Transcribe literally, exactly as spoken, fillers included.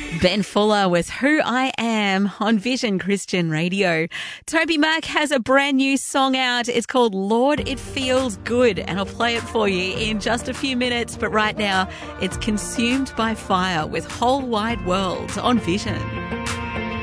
Ben Fuller with Who I Am on Vision Christian Radio. Toby Mac has a brand new song out. It's called Lord, It Feels Good, and I'll play it for you in just a few minutes. But right now, it's Consumed by Fire with Whole Wide World on Vision.